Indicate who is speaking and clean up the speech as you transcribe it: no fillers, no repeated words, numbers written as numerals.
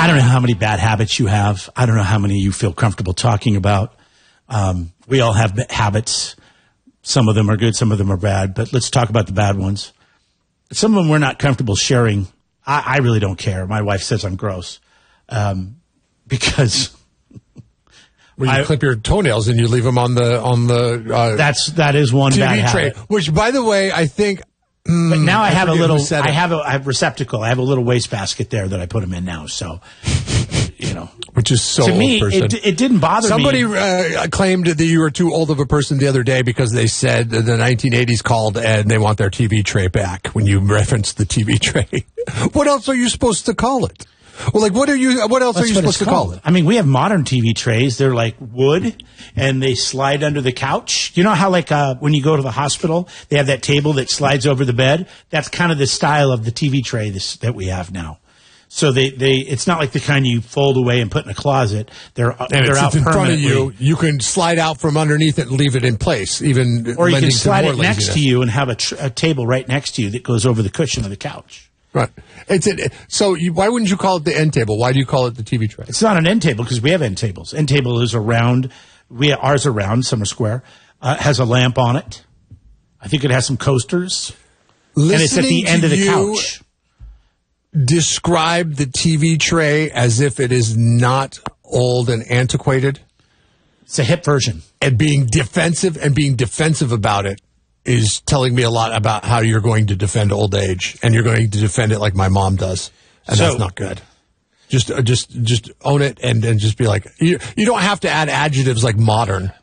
Speaker 1: I don't know how many bad habits you have. I don't know how many you feel comfortable talking about. We all have habits. Some of them are good, some of them are bad, but let's talk about the bad ones. Some of them we're not comfortable sharing. I really don't care. My wife says I'm gross because
Speaker 2: you clip your toenails and you leave them on the
Speaker 1: that is one
Speaker 2: TV
Speaker 1: bad
Speaker 2: tray.
Speaker 1: habit.
Speaker 2: Which, by the way, I think.
Speaker 1: But now I have a receptacle. I have a little wastebasket there that I put them in now. So,
Speaker 2: which is so
Speaker 1: to me,
Speaker 2: old person.
Speaker 1: It didn't bother
Speaker 2: me.
Speaker 1: Somebody
Speaker 2: claimed that you were too old of a person the other day because they said that the 1980s called and they want their TV tray back when you referenced the TV tray. What else are you supposed to call it? Well, what else are you supposed to call it?
Speaker 1: I mean, we have modern TV trays. They're like wood, and they slide under the couch. You know how, when you go to the hospital, they have that table that slides over the bed? That's kind of the style of the TV tray that we have now. So it's not like the kind you fold away and put in a closet. They're out
Speaker 2: in front of you.
Speaker 1: permanently.
Speaker 2: You can slide out from underneath it and leave it in place,
Speaker 1: Or you can slide it next
Speaker 2: laziness.
Speaker 1: to you and have a table right next to you that goes over the cushion of the couch.
Speaker 2: Right. Why wouldn't you call it the end table? Why do you call it the TV tray?
Speaker 1: It's not an end table because we have end tables. End table is round. Ours are round. Some are square. Has a lamp on it. I think it has some coasters. And it's at the end of the couch.
Speaker 2: Describe the TV tray as if it is not old and antiquated.
Speaker 1: It's a hip version.
Speaker 2: And being defensive about it is telling me a lot about how you're going to defend old age, and you're going to defend it like my mom does, and that's not good. Just own it and just be like, you don't have to add adjectives like modern.